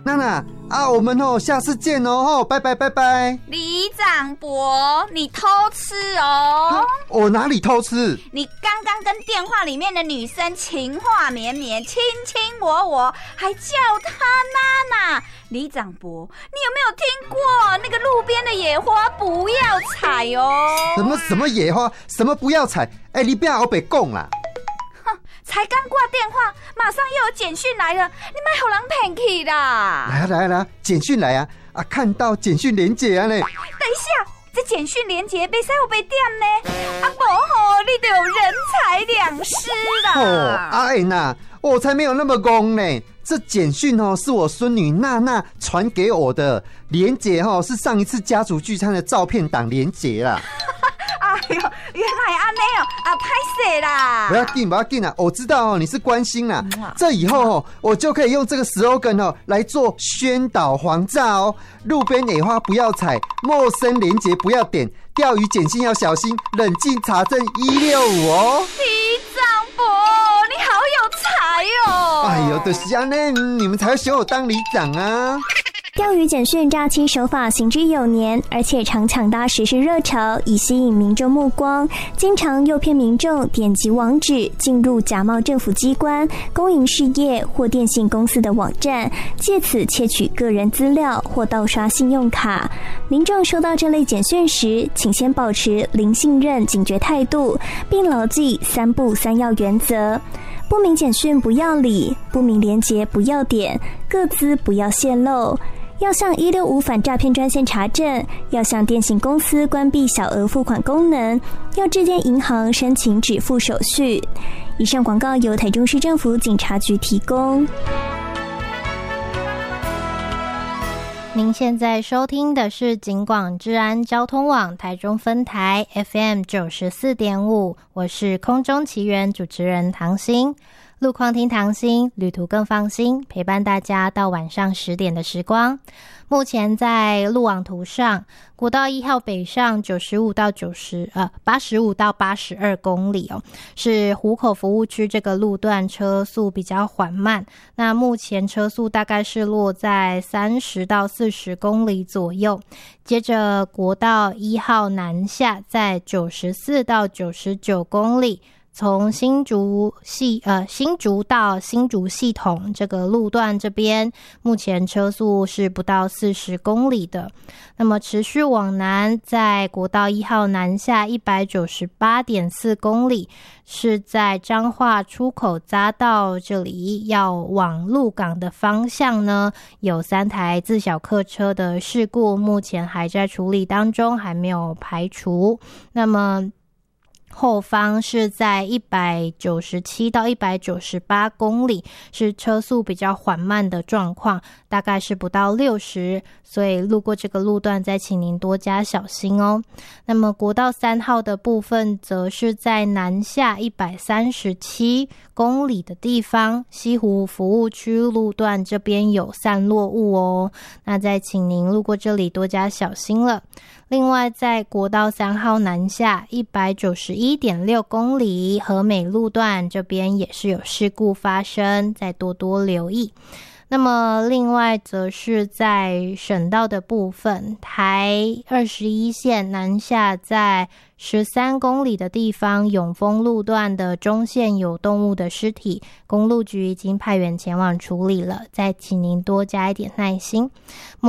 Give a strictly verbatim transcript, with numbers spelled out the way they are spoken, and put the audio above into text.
娜娜啊，我们哦下次见哦，拜拜拜拜。 李长伯，你偷吃哦！ 我哪里偷吃？ 你刚刚跟电话里面的女生情话绵绵，卿卿我我，还叫她娜娜。李长伯，你有没有听过那个路边的野花不要采哦？ 什么什么野花？什么不要采？哎、欸，你不要我别讲啦！ 才刚挂电话，马上又有简讯来了，你别给人骗去啦！ 来啊来啊来啊，简讯来啊！啊，看到简讯连结啊呢！等一下，这简讯连结别使有被点呢？啊不吼，你就有人财两失啦！ 哦，阿恩呐，我才没有那么公呢。这简讯哦，是我孙女娜娜传给我的，连结哦是上一次家族聚餐的照片档连结啦。 哎呦，原来安尼哦，啊，拍摄啦！ 不要紧，不要紧啊！我知道哦，你是关心啦。这以后哦，我就可以用这个 slogan 哦来做宣导黄炸哦。路边野花不要采，陌生连结不要点，钓鱼简讯要小心，冷静查证一六五哦。 李长伯，你好有才哦！ 哎呦，就是这样呢，你们才会选我当里长啊。 钓鱼简讯诈欺手法行之有年，而且常抢搭时事热潮，以吸引民众目光，经常诱骗民众点击网址进入假冒政府机关、公营事业或电信公司的网站，借此窃取个人资料或盗刷信用卡。民众收到这类简讯时，请先保持零信任警觉态度，并牢记三不三要原则：不明简讯不要理，不明连结不要点，个资不要泄露。要向一六五反诈骗专线查证，要向电信公司关闭小额付款功能，要致电银行申请止付手续。以上广告由台中市政府警察局提供。 您现在收听的是警广治安交通网台中分台 F M 九十四点五，我是空中奇缘主持人唐心。路况听唐心，旅途更放心，陪伴大家到晚上十点的时光。目前在路网图上，国道一号北上九十五到九十呃八十五到八十二公里哦，是湖口服务区这个路段车速比较缓慢。那目前车速大概是落在三十到四十公里左右。接着国道一号南下，在九十四到九十九公里。从新竹系呃新竹到新竹系统这个路段这边，目前车速是不到四十公里的。那么持续往南，在国道一号南下一百九十八点四公里，是在彰化出口匝道这里要往鹿港的方向呢，有三台自小客车的事故，目前还在处理当中，还没有排除。那么后方是在一百九十七到一百九十八公里，是车速比较缓慢的状况，大概是不到六十，所以路过这个路段再请您多加小心哦。那么国道三号的部分则是在南下一百三十七公里的地方，西湖服务区路段这边有散落物哦，那再请您路过这里多加小心了。另外在国道三号南下一百九十一点六公里和美路段这边也是有事故发生，再多多留意。那么另外则是在省道的部分，台二十一线南下在十三公里的地方，永丰路段的中线有动物的尸体，公路局已经派员前往处理了，再请您多加一点耐心。